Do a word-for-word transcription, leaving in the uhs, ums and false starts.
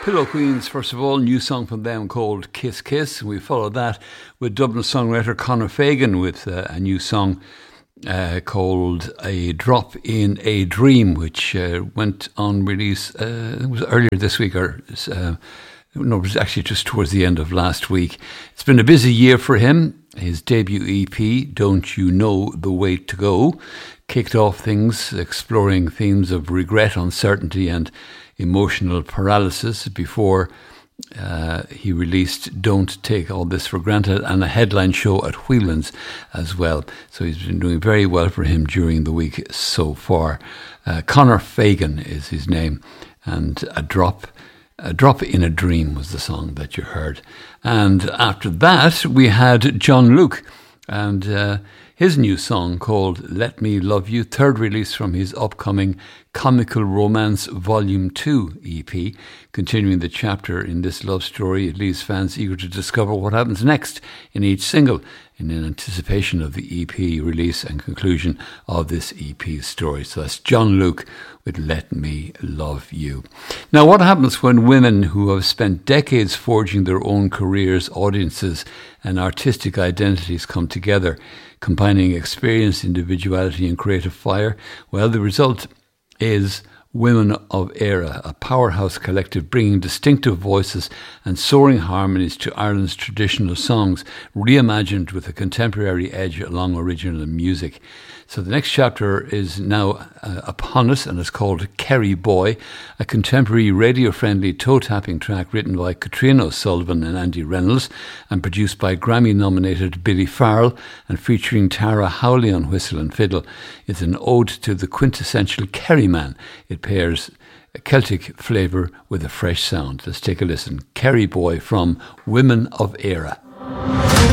Pillow Queens, first of all, new song from them called Kiss Kiss. We followed that with Dublin songwriter Conor Fagan with uh, a new song uh, called A Drop in a Dream, which uh, went on release, uh, it was earlier this week, or uh, no, it was actually just towards the end of last week. It's been a busy year for him. His debut E P, Don't You Know the Way to Go, kicked off things, exploring themes of regret, uncertainty and emotional paralysis before uh, he released Don't Take All This for Granted and a headline show at Whelan's as well. So he's been doing very well for him during the week so far. Uh, Conor Fagan is his name, and A Drop A Drop in a Dream was the song that you heard. And after that, we had John Luke and uh, his new song called Let Me Love You, third release from his upcoming Comical Romance Volume two E P. Continuing the chapter in this love story, it leaves fans eager to discover what happens next in each single in anticipation of the E P release and conclusion of this E P story. So that's John Luke with Let Me Love You. Now, what happens when women who have spent decades forging their own careers, audiences and artistic identities come together, combining experience, individuality and creative fire? Well, the result is Women of Era, a powerhouse collective bringing distinctive voices and soaring harmonies to Ireland's traditional songs, reimagined with a contemporary edge along original music. So the next chapter is now uh, upon us, and it's called Kerry Boy, a contemporary radio-friendly toe-tapping track written by Katrina O'Sullivan and Andy Reynolds and produced by Grammy-nominated Billy Farrell and featuring Tara Howley on whistle and fiddle. It's an ode to the quintessential Kerry man. It pairs a Celtic flavour with a fresh sound. Let's take a listen. Kerry Boy from Women of Era.